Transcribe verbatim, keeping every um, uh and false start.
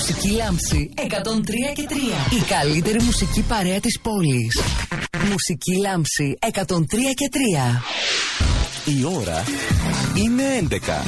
Μουσική Λάμψη εκατόν τρία και τρία. Η καλύτερη μουσική παρέα της πόλης. Μουσική Λάμψη εκατόν τρία και τρία. Η ώρα είναι έντεκα.